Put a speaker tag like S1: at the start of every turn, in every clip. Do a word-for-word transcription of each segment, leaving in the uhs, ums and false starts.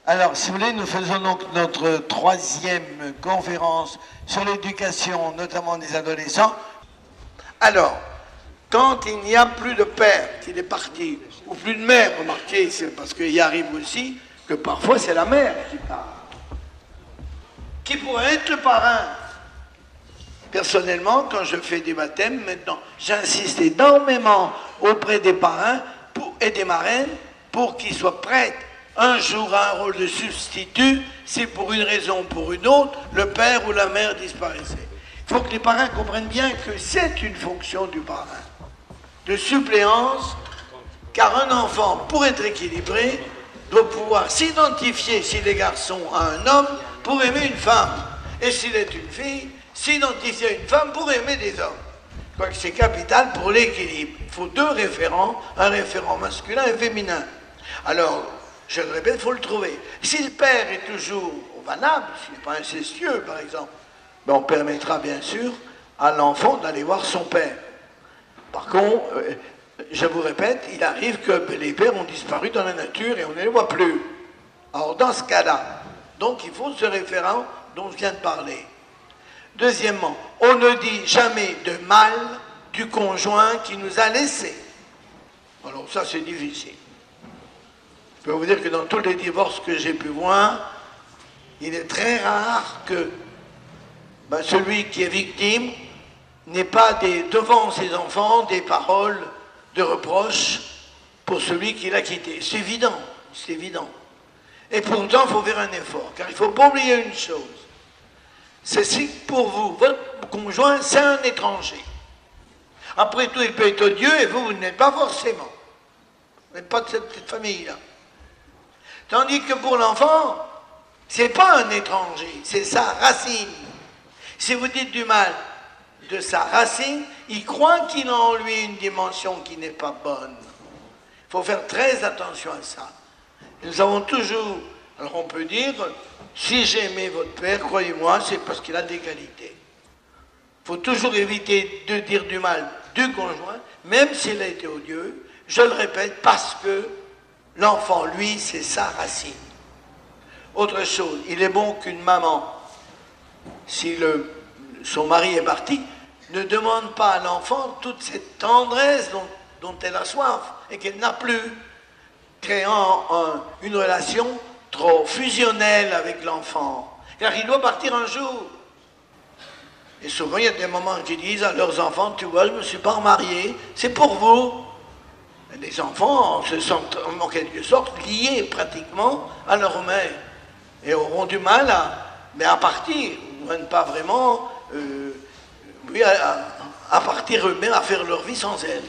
S1: Alors, si vous voulez, nous faisons donc notre troisième conférence sur l'éducation, notamment des adolescents. Alors, quand il n'y a plus de père qui est parti, ou plus de mère, remarquez, c'est parce qu'il y arrive aussi que parfois c'est la mère qui part. Qui pourrait être le parrain? Personnellement, quand je fais des baptêmes, maintenant, j'insiste énormément auprès des parrains pour, et des marraines pour qu'ils soient prêts un jour à un rôle de substitut si pour une raison ou pour une autre, le père ou la mère disparaissait. Il faut que les parrains comprennent bien que c'est une fonction du parrain, de suppléance, car un enfant, pour être équilibré, doit pouvoir s'identifier, s'il est garçon, à un homme pour aimer une femme, et s'il est une fille, s'identifier à une femme pour aimer des hommes. Je crois que c'est capital pour l'équilibre. Il faut deux référents, un référent masculin et féminin. Alors, je le répète, il faut le trouver. Si le père est toujours valable, s'il n'est pas incestueux, par exemple, ben on permettra bien sûr à l'enfant d'aller voir son père. Par contre, euh, je vous répète, il arrive que les pères ont disparu dans la nature et on ne les voit plus. Alors, dans ce cas-là, donc il faut ce référent dont je viens de parler. Deuxièmement, on ne dit jamais de mal du conjoint qui nous a laissés. Alors ça, c'est difficile. Je peux vous dire que dans tous les divorces que j'ai pu voir, il est très rare que ben, celui qui est victime n'ait pas des, devant ses enfants des paroles de reproche pour celui qui l'a quitté. C'est évident, c'est évident. Et pourtant, il faut faire un effort, car il ne faut pas oublier une chose. C'est si pour vous, votre conjoint, c'est un étranger. Après tout, il peut être odieux et vous, vous n'êtes pas forcément. Vous n'êtes pas de cette petite famille-là. Tandis que pour l'enfant, c'est pas un étranger, c'est sa racine. Si vous dites du mal de sa racine, il croit qu'il a en lui une dimension qui n'est pas bonne. Il faut faire très attention à ça. Nous avons toujours, alors on peut dire, si j'ai aimé votre père, croyez-moi, c'est parce qu'il a des qualités. Il faut toujours éviter de dire du mal du conjoint, même s'il a été odieux, je le répète, parce que l'enfant, lui, c'est sa racine. Autre chose, il est bon qu'une maman, si le, son mari est parti, ne demande pas à l'enfant toute cette tendresse dont, dont elle a soif et qu'elle n'a plus, créant un, une relation trop fusionnelle avec l'enfant. Car il doit partir un jour. Et souvent, il y a des mamans qui disent à leurs enfants, tu vois, je ne me suis pas remarié, c'est pour vous. Et les enfants se sentent en quelque sorte liés pratiquement à leur mère et auront du mal à, mais à partir, ou à ne pas vraiment, euh, oui, à, à partir eux-mêmes, à faire leur vie sans elle.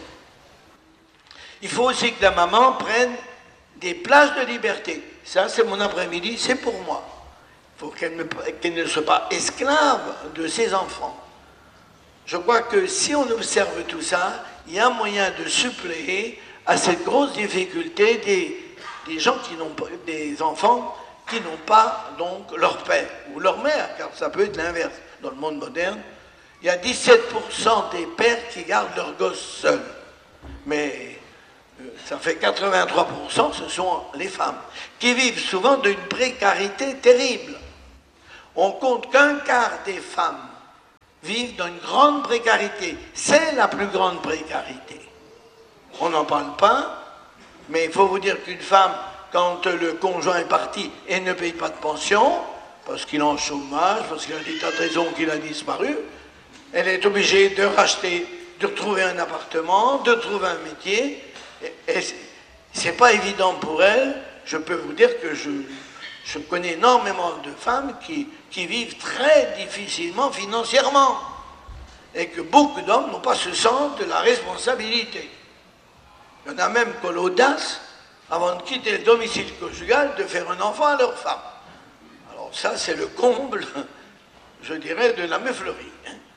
S1: Il faut aussi que la maman prenne des plages de liberté. Ça, c'est mon après-midi, c'est pour moi. Il faut qu'elle ne, qu'elle ne soit pas esclave de ses enfants. Je crois que si on observe tout ça, il y a moyen de suppléer à cette grosse difficulté des, des gens qui n'ont pas, des enfants qui n'ont pas donc leur père ou leur mère, car ça peut être l'inverse. Dans le monde moderne, il y a dix-sept pour cent des pères qui gardent leurs gosses seuls. Mais ça fait quatre-vingt-trois pour cent, ce sont les femmes, qui vivent souvent d'une précarité terrible. On compte qu'un quart des femmes vivent dans une grande précarité. C'est la plus grande précarité. On n'en parle pas, mais il faut vous dire qu'une femme, quand le conjoint est parti et ne paye pas de pension, parce qu'il est en chômage, parce qu'il a des tas de raisons qu'il a disparu, elle est obligée de racheter, de retrouver un appartement, de trouver un métier. Et c'est pas évident pour elle. Je peux vous dire que je, je connais énormément de femmes qui, qui vivent très difficilement financièrement et que beaucoup d'hommes n'ont pas ce sens de la responsabilité. Il y en a même qui ont l'audace, avant de quitter le domicile conjugal, de faire un enfant à leur femme. Alors ça, c'est le comble, je dirais, de la meuflerie.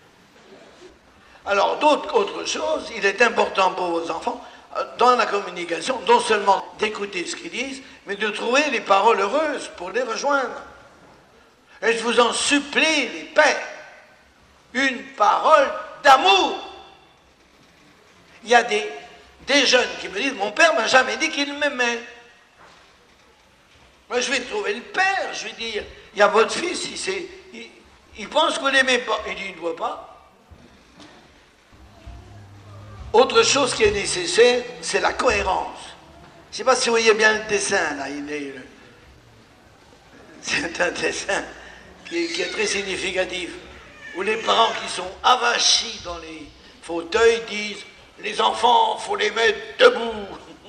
S1: Alors, d'autres autre chose, il est important pour vos enfants, dans la communication, non seulement d'écouter ce qu'ils disent, mais de trouver les paroles heureuses pour les rejoindre. Et je vous en supplie, les pères, une parole d'amour. Il y a des, des jeunes qui me disent, mon père m'a jamais dit qu'il m'aimait. Moi, je vais trouver le père, je vais dire, il y a votre fils, il, sait, il, il pense que vous l'aimez pas. Il dit, il ne doit pas. Autre chose qui est nécessaire, c'est la cohérence. Je ne sais pas si vous voyez bien le dessin, là. Il est, c'est un dessin qui est, qui est très significatif, où les parents qui sont avachis dans les fauteuils disent, les enfants, il faut les mettre debout.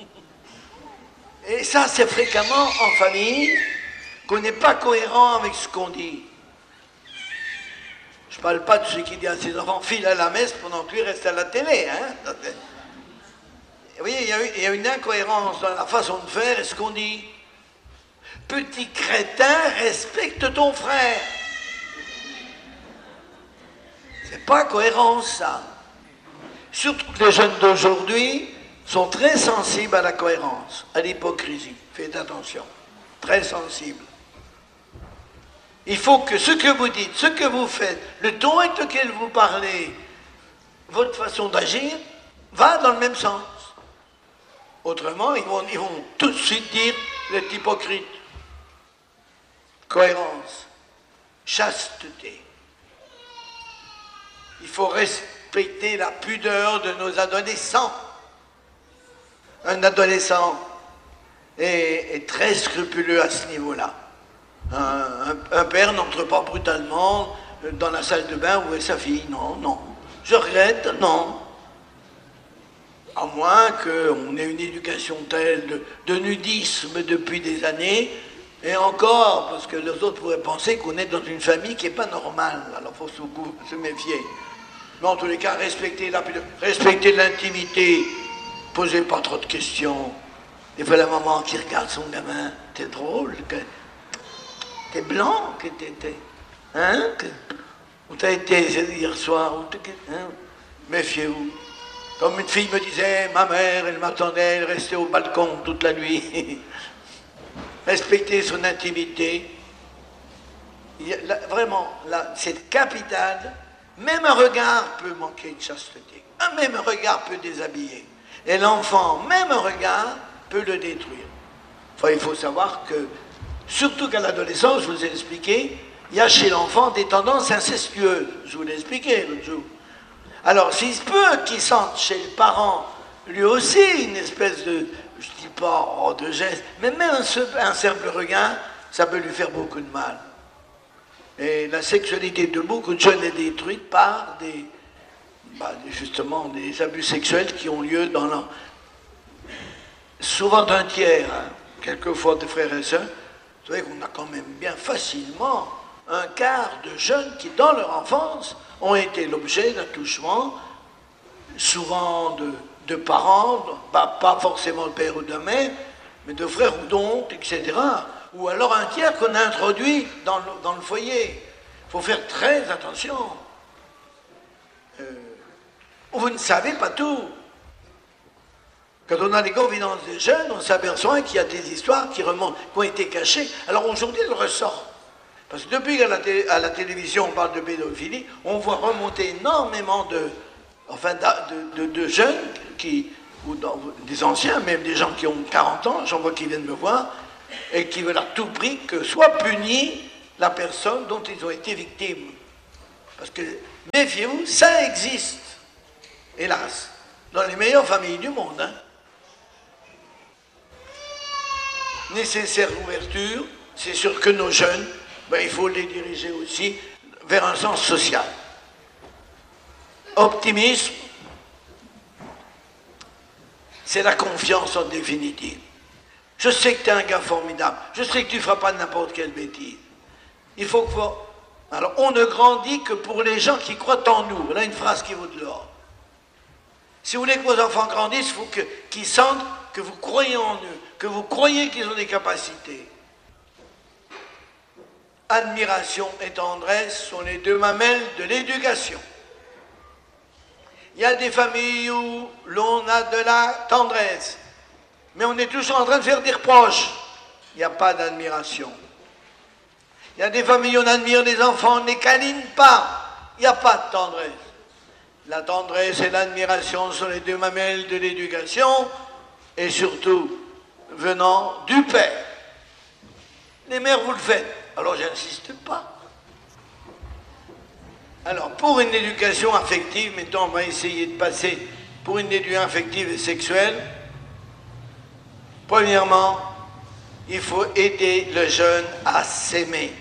S1: Et ça, c'est fréquemment en famille qu'on n'est pas cohérent avec ce qu'on dit. Je ne parle pas de celui qui dit à ses enfants, file à la messe pendant que lui reste à la télé. Hein. Vous voyez, il y, a, il y a une incohérence dans la façon de faire et ce qu'on dit. Petit crétin, respecte ton frère. C'est pas cohérent, ça. Surtout que les jeunes d'aujourd'hui sont très sensibles à la cohérence, à l'hypocrisie. Faites attention. Très sensibles. Il faut que ce que vous dites, ce que vous faites, le ton avec lequel vous parlez, votre façon d'agir, va dans le même sens. Autrement, ils vont, ils vont tout de suite dire l'être hypocrite. Cohérence, chasteté. Il faut respecter la pudeur de nos adolescents. Un adolescent est, est très scrupuleux à ce niveau-là. Un, un, un père n'entre pas brutalement dans la salle de bain où est sa fille. Non, non. Je regrette, non. À moins qu'on ait une éducation telle de, de nudisme depuis des années, et encore, parce que les autres pourraient penser qu'on est dans une famille qui n'est pas normale. Alors il faut se, se méfier. Mais en tous les cas, respecter la respecter l'intimité, posez pas trop de questions. Des fois, la maman qui regarde son gamin, c'est drôle. Que, t'es blanc, que t'étais. Hein? Que, où t'as été hier soir? Hein? Méfiez-vous. Comme une fille me disait, ma mère, elle m'attendait, elle restait au balcon toute la nuit. Respecter son intimité. Il y a, là, vraiment, là, c'est capital. Même un regard peut manquer de chasteté. Un même regard peut déshabiller. Et l'enfant, même un regard, peut le détruire. Enfin, il faut savoir que, surtout qu'à l'adolescence, je vous ai expliqué, il y a chez l'enfant des tendances incestueuses. Je vous l'ai expliqué l'autre jour. Alors, s'il se peut qu'il sente chez le parent, lui aussi, une espèce de, je ne dis pas oh, de geste, mais même un, un simple regard, ça peut lui faire beaucoup de mal. Et la sexualité de beaucoup de jeunes est détruite par des, bah, justement, des abus sexuels qui ont lieu dans la, souvent d'un tiers, hein, quelquefois des frères et sœurs. Vous savez qu'on a quand même bien facilement un quart de jeunes qui, dans leur enfance, ont été l'objet d'attouchements, souvent de, de parents, bah, pas forcément le père ou de la mère, mais de frères ou d'oncles, et cetera. Ou alors un tiers qu'on a introduit dans le, dans le foyer. Il faut faire très attention. Euh, vous ne savez pas tout. Quand on a les confidences des jeunes, on s'aperçoit qu'il y a des histoires qui remontent, qui ont été cachées. Alors aujourd'hui, elles ressortent. Parce que depuis qu'à la, té à la télévision, on parle de pédophilie, on voit remonter énormément de, enfin, de, de, de jeunes, qui, ou dans, des anciens, même des gens qui ont quarante ans, j'en vois qui viennent me voir, et qui veulent à tout prix que soit punie la personne dont ils ont été victimes. Parce que, méfiez-vous, ça existe, hélas, dans les meilleures familles du monde. Hein. Nécessaire ouverture, c'est sûr que nos jeunes, ben, il faut les diriger aussi vers un sens social. Optimisme, c'est la confiance en définitive. Je sais que tu es un gars formidable, je sais que tu ne feras pas n'importe quelle bêtise. Il faut que... Alors, on ne grandit que pour les gens qui croient en nous. Voilà une phrase qui vaut de l'or. Si vous voulez que vos enfants grandissent, il faut que, qu'ils sentent que vous croyez en eux, que vous croyez qu'ils ont des capacités. Admiration et tendresse sont les deux mamelles de l'éducation. Il y a des familles où l'on a de la tendresse, mais on est toujours en train de faire des reproches. Il n'y a pas d'admiration. Il y a des familles où on admire les enfants, on ne les câline pas. Il n'y a pas de tendresse. La tendresse et l'admiration sont les deux mamelles de l'éducation, et surtout venant du Père. Les mères, vous le faites. Alors, j'insiste pas. Alors, pour une éducation affective, mettons, on va essayer de passer pour une éducation affective et sexuelle. Premièrement, il faut aider le jeune à s'aimer.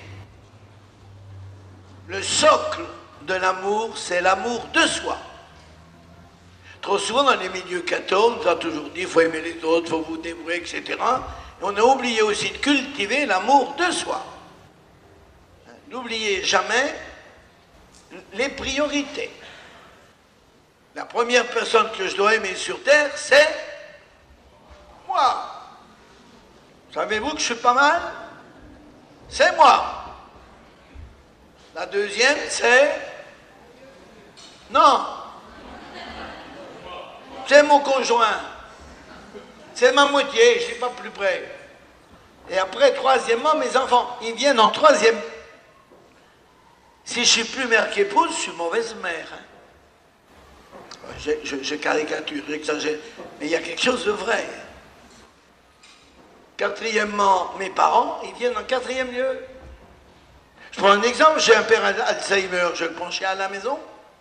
S1: Le socle de l'amour, c'est l'amour de soi. Trop souvent, dans les milieux catholiques, on a toujours dit, il faut aimer les autres, il faut vous débrouiller, et cetera. Et on a oublié aussi de cultiver l'amour de soi. N'oubliez jamais les priorités. La première personne que je dois aimer sur Terre, c'est moi. Savez-vous que je suis pas mal? C'est moi. La deuxième, c'est... Non. C'est mon conjoint. C'est ma moitié, je ne suis pas plus près. Et après, troisièmement, mes enfants. Ils viennent en troisième. Si je suis plus mère qu'épouse, je suis mauvaise mère. Hein. Je, je, je caricature, j'exagère. Mais il y a quelque chose de vrai. Quatrièmement, mes parents, ils viennent en quatrième lieu. Je prends un exemple, j'ai un père Alzheimer, je le prends chez à la maison.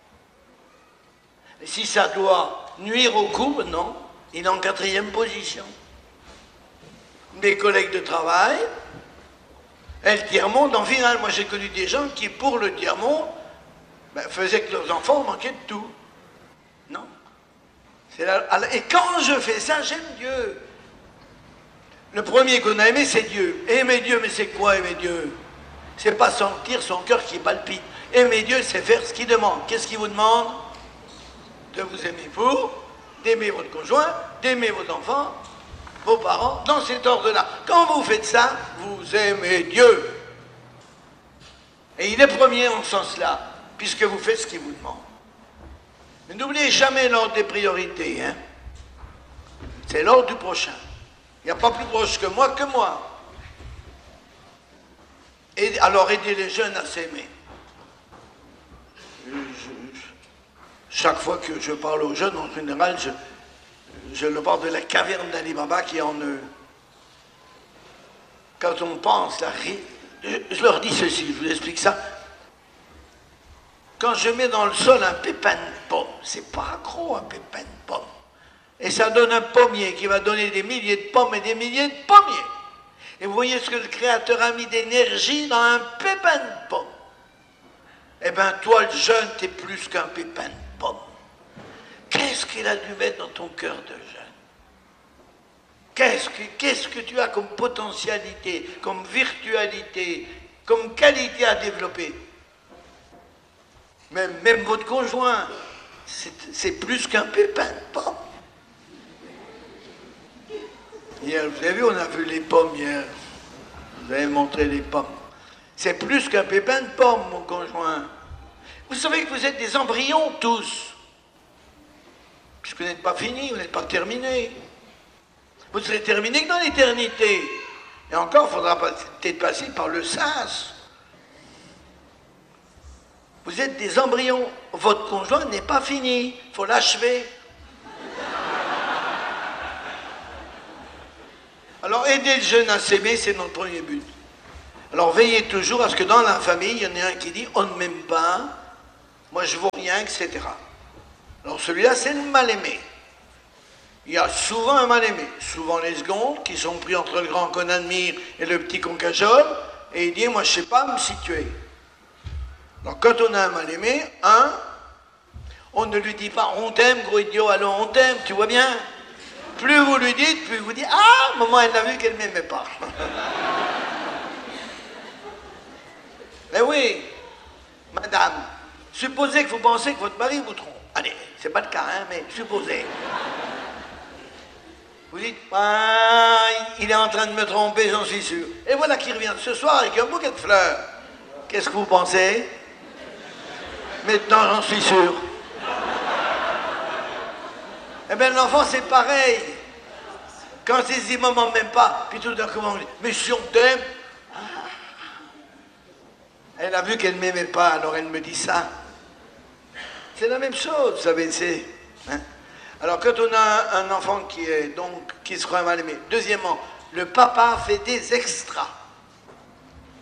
S1: Et si ça doit nuire au couple, non, il est en quatrième position. Mes collègues de travail, et le tiers-monde, en finale, moi j'ai connu des gens qui, pour le tiers-monde, ben, faisaient que leurs enfants manquaient de tout. Non. La... Et quand je fais ça, j'aime Dieu. Le premier qu'on a aimé, c'est Dieu. Aimer Dieu, mais c'est quoi aimer Dieu? C'est pas sentir son cœur qui palpite. Aimer Dieu, c'est faire ce qu'il demande. Qu'est-ce qu'il vous demande? De vous aimer vous, d'aimer votre conjoint, d'aimer vos enfants, vos parents, dans cet ordre-là. Quand vous faites ça, vous aimez Dieu. Et il est premier en ce sens-là, puisque vous faites ce qu'il vous demande. Mais n'oubliez jamais l'ordre des priorités. Hein. C'est l'ordre du prochain. Il n'y a pas plus proche que moi que moi. Et alors aidez les jeunes à s'aimer. Chaque fois que je parle aux jeunes, en général, je, je leur parle de la caverne d'Ali Baba qui est en eux. Quand on pense, la, je leur dis ceci, je vous explique ça. Quand je mets dans le sol un pépin de pomme, c'est pas gros un pépin de pomme. Et ça donne un pommier qui va donner des milliers de pommes et des milliers de pommiers. Et vous voyez ce que le Créateur a mis d'énergie dans un pépin de pomme. Eh bien, toi, le jeune, t'es plus qu'un pépin de pomme. Qu'est-ce qu'il a dû mettre dans ton cœur de jeune? Qu'est-ce que, qu'est-ce que tu as comme potentialité, comme virtualité, comme qualité à développer? Même, même votre conjoint, c'est, c'est plus qu'un pépin de pomme. Hier, vous avez vu, on a vu les pommes hier. Vous avez montré les pommes. C'est plus qu'un pépin de pomme, mon conjoint. Vous savez que vous êtes des embryons tous. Puisque vous n'êtes pas finis, vous n'êtes pas terminés. Vous serez terminés que dans l'éternité. Et encore, il faudra peut-être passer par le sas. Vous êtes des embryons. Votre conjoint n'est pas fini. Il faut l'achever. Alors, aider le jeune à s'aimer, c'est notre premier but. Alors, veillez toujours à ce que dans la famille, il y en ait un qui dit « on ne m'aime pas, moi je ne vaux rien, et cetera » Alors, celui-là, c'est le mal-aimé. Il y a souvent un mal-aimé, souvent les secondes, qui sont pris entre le grand qu'on admire et le petit qu'on cajole, et il dit « moi je ne sais pas me situer ». Alors, quand on a un mal-aimé, un, on ne lui dit pas « on t'aime, gros idiot, allons, on t'aime, tu vois bien ?» Plus vous lui dites, plus vous dites « ah, maman, elle a vu qu'elle ne m'aimait pas ». Mais oui, madame, supposez que vous pensez que votre mari vous trompe. Allez, c'est pas le cas, hein, mais supposez. Vous dites « ah, il est en train de me tromper, j'en suis sûr ». Et voilà qu'il revient ce soir avec un bouquet de fleurs. Qu'est-ce que vous pensez? Maintenant, j'en suis sûr. Eh bien, l'enfant, c'est pareil. Quand il se dit, maman ne m'aime pas, puis tout d'un coup, on dit, mais si on t'aime. Ah. Elle a vu qu'elle ne m'aimait pas, alors elle me dit ça. C'est la même chose, vous savez, c'est. Hein? Alors, quand on a un enfant qui est donc, qui sera mal aimé. Deuxièmement, le papa fait des extras.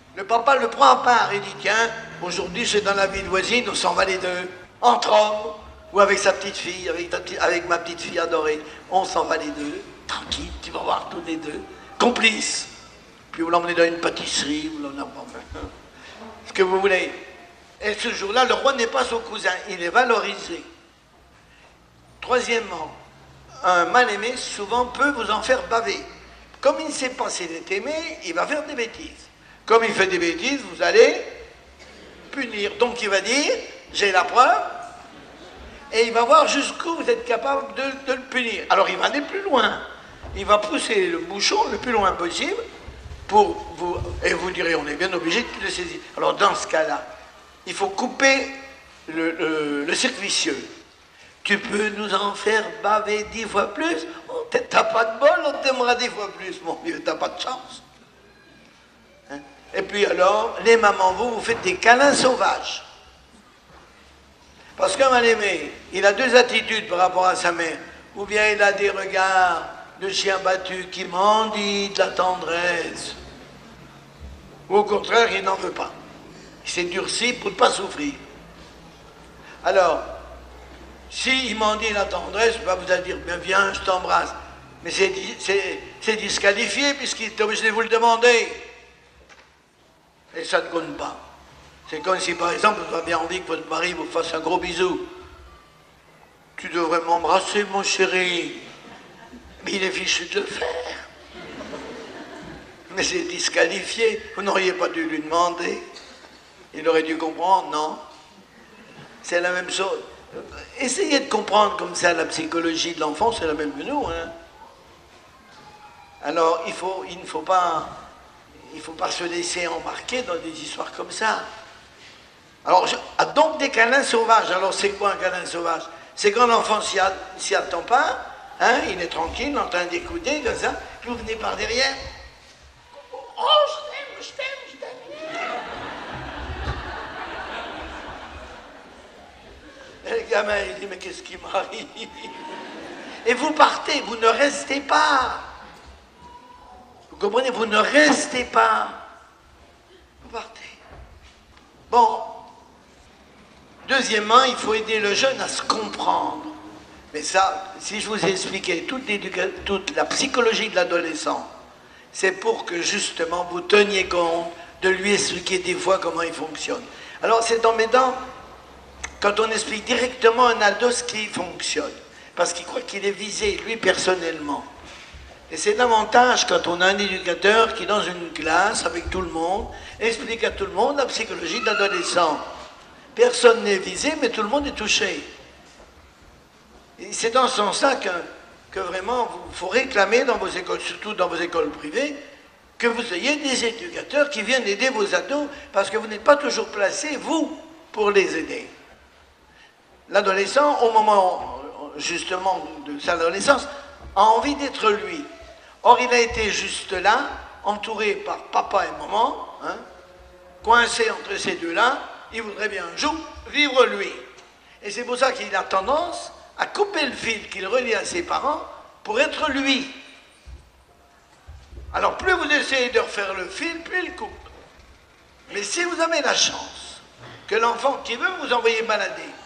S1: Le papa le prend à part et dit, tiens, aujourd'hui c'est dans la ville voisine, on s'en va les deux, entre hommes, ou avec sa petite fille, avec, ta, avec ma petite fille adorée, on s'en va les deux, tranquille, tu vas voir tous les deux, complices. Puis vous l'emmenez dans une pâtisserie, vous l'emmenez ce que vous voulez. Et ce jour-là, le roi n'est pas son cousin, il est valorisé. Troisièmement, un mal-aimé souvent peut vous en faire baver. Comme il ne sait pas s'il est aimé, il va faire des bêtises. Comme il fait des bêtises, vous allez punir. Donc il va dire, j'ai la preuve, et il va voir jusqu'où vous êtes capable de, de le punir. Alors il va aller plus loin. Il va pousser le bouchon le plus loin possible pour vous, et vous direz, on est bien obligé de le saisir. Alors dans ce cas-là, il faut couper le, le, le cercle vicieux. Tu peux nous en faire baver dix fois plus? Oh, t'as pas de bol, on t'aimera dix fois plus, mon vieux, t'as pas de chance. Hein? Et puis alors, les mamans, vous, vous faites des câlins sauvages. Parce qu'un mal-aimé, il a deux attitudes par rapport à sa mère. Ou bien il a des regards de chien battu qui mendie de la tendresse. Ou au contraire, il n'en veut pas. Il s'est durci pour ne pas souffrir. Alors, s'il mendie la tendresse, bah vous allez dire, bien viens, je t'embrasse. Mais c'est disqualifié puisqu'il est obligé de vous le demander. Et ça ne compte pas. C'est comme si, par exemple, vous avez bien envie que votre mari vous fasse un gros bisou. Tu devrais m'embrasser, mon chéri. Mais il est fichu de le faire. Mais c'est disqualifié. Vous n'auriez pas dû lui demander. Il aurait dû comprendre, non? C'est la même chose. Essayez de comprendre comme ça la psychologie de l'enfant, c'est la même que nous. Hein. Alors, il, faut, il ne faut pas, il faut pas se laisser embarquer dans des histoires comme ça. Alors, je, ah, donc des câlins sauvages. Alors, c'est quoi un câlin sauvage? C'est quand l'enfant s'y attend pas, hein, il est tranquille, en train d'écouter, comme ça, puis vous venez par derrière. Oh, je t'aime, je t'aime, je t'aime. Et le gamin, il dit, mais qu'est-ce qui m'arrive? Et vous partez, vous ne restez pas. Vous comprenez? Vous ne restez pas. Vous partez. Bon. Deuxièmement, il faut aider le jeune à se comprendre. Mais ça, si je vous ai expliqué toute, toute la psychologie de l'adolescent, c'est pour que justement vous teniez compte de lui expliquer des fois comment il fonctionne. Alors c'est embêtant quand on explique directement à un ado ce qui fonctionne, parce qu'il croit qu'il est visé, lui personnellement. Et c'est l'avantage quand on a un éducateur qui, dans une classe, avec tout le monde, explique à tout le monde la psychologie de l'adolescent. Personne n'est visé, mais tout le monde est touché. Et c'est dans ce sens-là que, que vraiment, il faut réclamer dans vos écoles, surtout dans vos écoles privées, que vous ayez des éducateurs qui viennent aider vos ados, parce que vous n'êtes pas toujours placés, vous, pour les aider. L'adolescent, au moment, justement, de sa adolescence, a envie d'être lui. Or, il a été juste là, entouré par papa et maman, hein, coincé entre ces deux-là, il voudrait bien un jour vivre lui. Et c'est pour ça qu'il a tendance à couper le fil qu'il relie à ses parents pour être lui. Alors, plus vous essayez de refaire le fil, plus il coupe. Mais si vous avez la chance que l'enfant qui veut vous envoyer balader